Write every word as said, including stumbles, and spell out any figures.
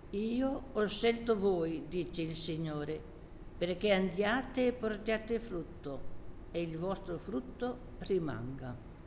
Io ho scelto voi, dice il Signore, perché andiate e portiate frutto e il vostro frutto rimanga.